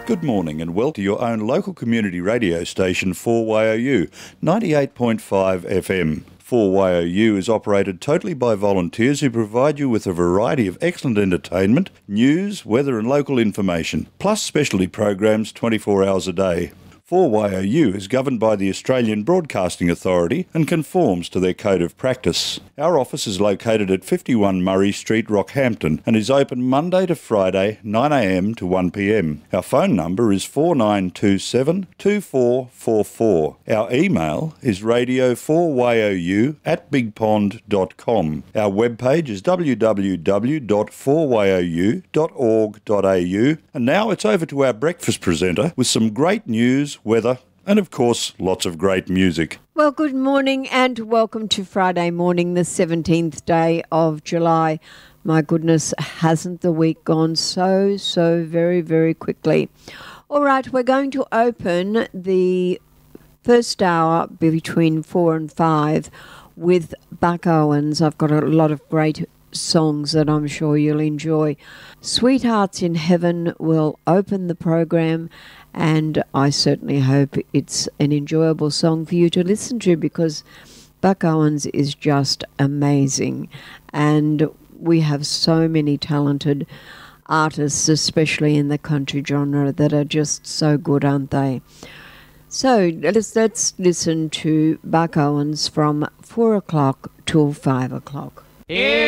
Good morning and welcome to your own local community radio station 4YOU, 98.5 FM. 4YOU is operated totally by volunteers who provide you with a variety of excellent entertainment, news, weather and local information, plus specialty programs 24 hours a day. 4YOU is governed by the Australian Broadcasting Authority and conforms to their code of practice. Our office is located at 51 Murray Street, Rockhampton, and is open Monday to Friday, 9am to 1pm. Our phone number is 4927 2444. Our email is radio4YOU@bigpond.com. Our webpage is www.4YOU.org.au. And now it's over to our breakfast presenter with some great news, weather, and of course, lots of great music. Well, good morning and welcome to Friday morning, the 17th day of July. My goodness, hasn't the week gone so very, very quickly? All right, we're going to open the first hour between 4 and 5 with Buck Owens. I've got a lot of great songs that I'm sure you'll enjoy. Sweethearts in Heaven will open the program, and I certainly hope it's an enjoyable song for you to listen to because Buck Owens is just amazing, and we have so many talented artists, especially in the country genre, that are just so good, aren't they? So let's listen to Buck Owens from 4 o'clock till 5 o'clock.